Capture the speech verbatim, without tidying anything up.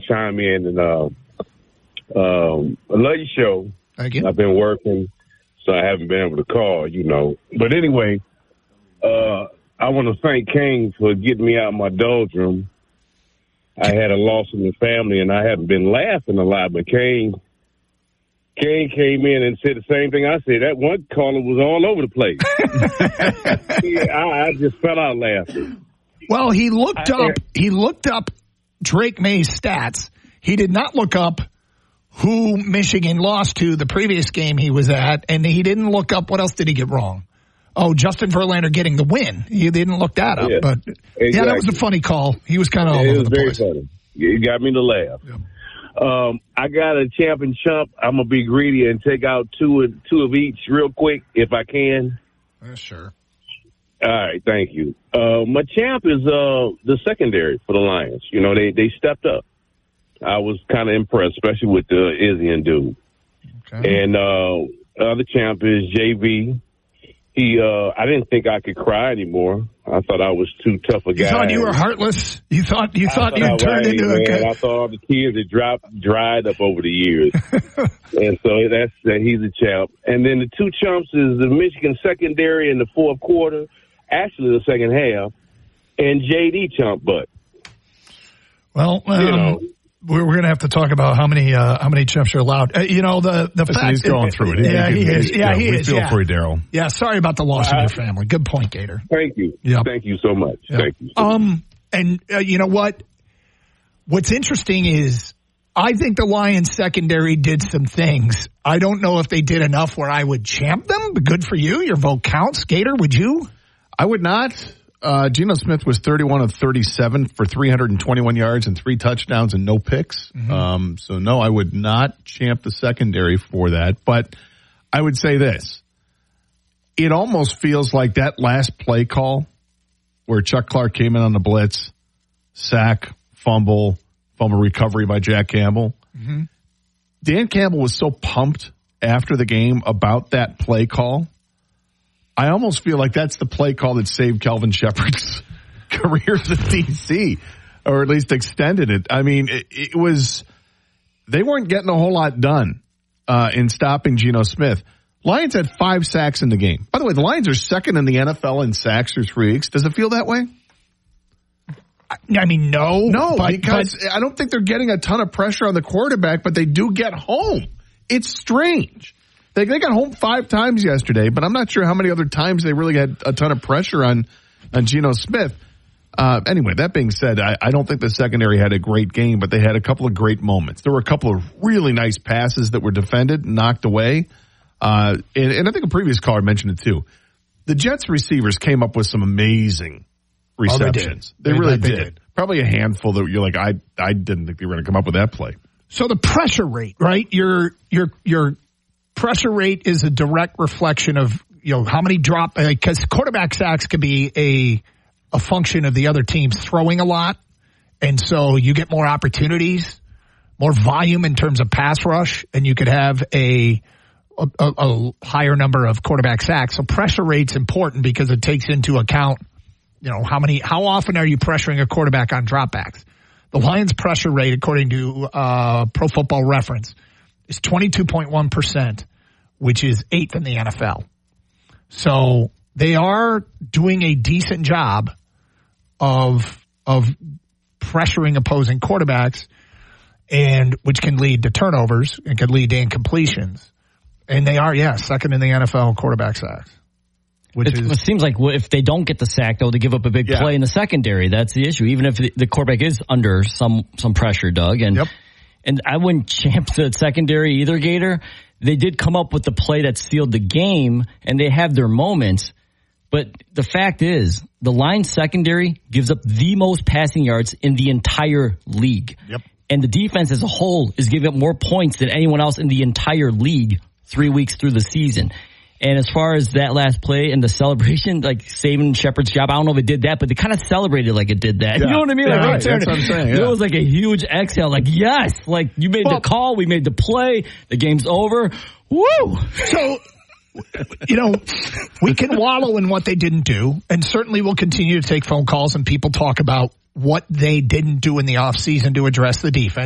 chime in and uh, um, I love your show. Thank you. I've been working, so I haven't been able to call, you know. But anyway, uh, I want to thank Kane for getting me out of my doldrum. I had a loss in the family, and I haven't been laughing a lot, but Kane, Kane came in and said the same thing I said. That one caller was all over the place. yeah, I, I just fell out laughing. Well, he looked I, up. He looked up Drake May's stats. He did not look up who Michigan lost to the previous game he was at, and he didn't look up what else did he get wrong. Oh, Justin Verlander getting the win. He didn't look that up, yeah, but exactly. yeah, that was a funny call. He was kind of all yeah, over it was the very place. Funny. You got me to laugh. Yeah. Um, I got a champ and chump. I'm gonna be greedy and take out two and two of each real quick if I can. Uh, sure. All right, thank you. Uh, my champ is uh, the secondary for the Lions. You know, they, they stepped up. I was kind of impressed, especially with the Izzy and dude. Okay. And uh, other champ is J V. He, uh, I didn't think I could cry anymore. I thought I was too tough a guy. You thought you were heartless? You thought you thought, thought you turned right, into man. a guy? I thought all the kids had dropped, dried up over the years. And so that's that. He's a champ. And then the two chumps is the Michigan secondary in the fourth quarter, actually the second half, and J D chump butt. Well, um, you know. We're, we're going to have to talk about how many uh, how many chumps are allowed. Uh, you know, the, the Listen, fact he's going through it. He, yeah, he, he is. Yeah, he we is. feel yeah. for you, Daryl. Yeah, sorry about the loss uh, of your family. Good point, Gator. Thank you. Yep. Thank you so much. Yep. Thank you. So um, much. And uh, you know what? What's interesting is I think the Lions secondary did some things. I don't know if they did enough where I would champ them, but good for you. Your vote counts. Gator, would you? I would not. Uh, Geno Smith was thirty-one of thirty-seven for three hundred twenty-one yards and three touchdowns and no picks. Mm-hmm. Um, so no, I would not champ the secondary for that. But I would say this. It almost feels like that last play call where Chuck Clark came in on the blitz, sack, fumble, fumble recovery by Jack Campbell. Mm-hmm. Dan Campbell was so pumped after the game about that play call. I almost feel like that's the play call that saved Kelvin Shepherd's career at D C, or at least extended it. I mean, it, it was, they weren't getting a whole lot done uh, in stopping Geno Smith. Lions had five sacks in the game. By the way, the Lions are second in the N F L in sacks through three weeks. Does it feel that way? I mean, no. No, but, because but, I don't think they're getting a ton of pressure on the quarterback, but they do get home. It's strange. They, they got home five times yesterday, but I'm not sure how many other times they really had a ton of pressure on, on Geno Smith. Uh, anyway, that being said, I, I don't think the secondary had a great game, but they had a couple of great moments. There were a couple of really nice passes that were defended, knocked away. Uh, and, and I think a previous caller mentioned it too. The Jets receivers came up with some amazing receptions. Oh, they did. They, they really they did. did. Probably a handful that you're like, I I didn't think they were going to come up with that play. So the pressure rate, right? Your your your pressure rate is a direct reflection of, you know, how many drop, because quarterback sacks could be a a function of the other teams throwing a lot, and so you get more opportunities, more volume in terms of pass rush, and you could have a a, a higher number of quarterback sacks. So pressure rate's important because it takes into account, you know, how many, how often are you pressuring a quarterback on dropbacks? The Lions' pressure rate, according to uh, Pro Football Reference, is twenty-two point one percent, which is eighth in the N F L. So they are doing a decent job of of pressuring opposing quarterbacks, and which can lead to turnovers and can lead to incompletions. And they are, yeah, second in the N F L quarterback sacks. Which it, is, it seems like if they don't get the sack, though, they give up a big yeah. play in the secondary. That's the issue. Even if the, the quarterback is under some some pressure, Doug. And yep. and I wouldn't champ the secondary either, Gator. They did come up with the play that sealed the game, and they have their moments. But the fact is, the Lions secondary gives up the most passing yards in the entire league. Yep. And the defense as a whole is giving up more points than anyone else in the entire league three weeks through the season. And as far as that last play and the celebration, like saving Shepard's job, I don't know if it did that, but they kind of celebrated like it did that. Yeah. You know what I mean? Yeah, like, right. That's what I'm saying. Yeah. It was like a huge exhale. Like, yes, like you made well, the call, we made the play, the game's over. Woo! So, you know, we can wallow in what they didn't do, and certainly we'll continue to take phone calls and people talk about what they didn't do in the offseason to address the defense.